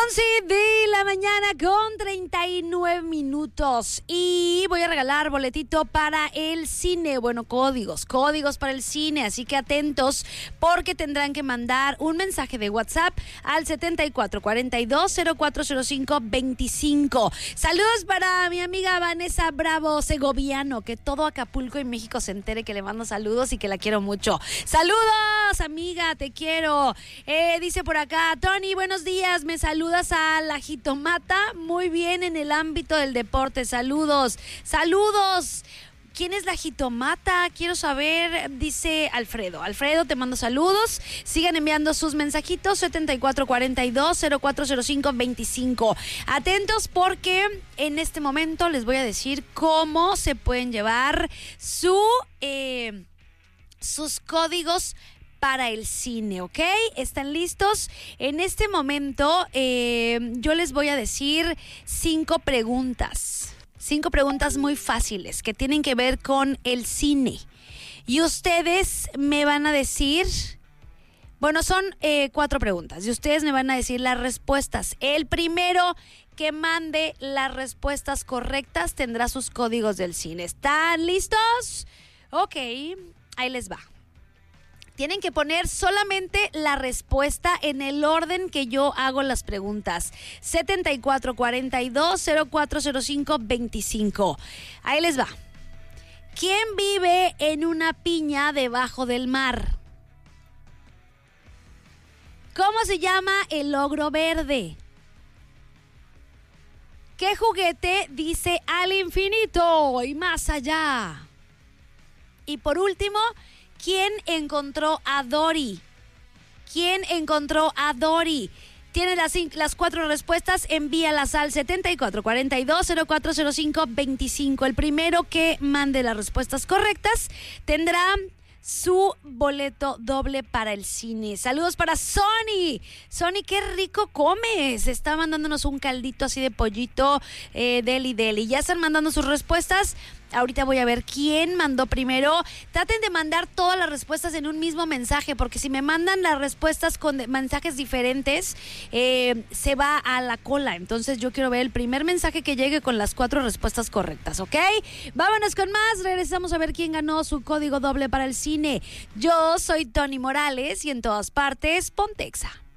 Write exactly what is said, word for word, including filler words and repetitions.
once de la mañana con treinta y nueve minutos y voy a regalar boletito para el cine, bueno, códigos, códigos para el cine, así que atentos porque tendrán que mandar un mensaje de WhatsApp al setenta y cuatro cuarenta y dos cero cuatro cero cinco veinticinco. Saludos para mi amiga Vanessa Bravo Segoviano, que todo Acapulco y México se entere que le mando saludos y que la quiero mucho. Saludos, amiga, te quiero. Eh, dice por acá, Tony, buenos días, me saludas a la Jitomata, muy bien en el ámbito del deporte, saludos, saludos. ¿Quién es la Jitomata? Quiero saber, dice Alfredo. Alfredo, te mando saludos. Sigan enviando sus mensajitos, setenta y cuatro cuarenta y dos cero cuatro cero cinco veinticinco. Atentos porque en este momento les voy a decir cómo se pueden llevar su, eh, sus códigos para el cine, ¿ok? ¿Están listos? En este momento eh, yo les voy a decir cinco preguntas. Cinco preguntas muy fáciles que tienen que ver con el cine. Y ustedes me van a decir... Bueno, son eh, cuatro preguntas y ustedes me van a decir las respuestas. El primero que mande las respuestas correctas tendrá sus códigos del cine. ¿Están listos? Ok, ahí les va. Tienen que poner solamente la respuesta en el orden que yo hago las preguntas. setenta y cuatro cuarenta y dos cero cuatro cero cinco veinticinco. Ahí les va. ¿Quién vive en una piña debajo del mar? ¿Cómo se llama el ogro verde? ¿Qué juguete dice al infinito y más allá? Y por último, ¿quién encontró a Dory? ¿Quién encontró a Dory? Tiene las, las cuatro respuestas, envíalas al setenta y cuatro cuarenta y dos cero cuatro cero cinco veinticinco. El primero que mande las respuestas correctas tendrá su boleto doble para el cine. Saludos para Sony. Sony, qué rico comes. Está mandándonos un caldito así de pollito, eh, deli deli. Ya están mandando sus respuestas. Ahorita voy a ver quién mandó primero. Traten de mandar todas las respuestas en un mismo mensaje, porque si me mandan las respuestas con mensajes diferentes, eh, se va a la cola. Entonces yo quiero ver el primer mensaje que llegue con las cuatro respuestas correctas, ¿ok? Vámonos con más. Regresamos a ver quién ganó su código doble para el cine. Yo soy Tony Morales y en todas partes, Pontexa.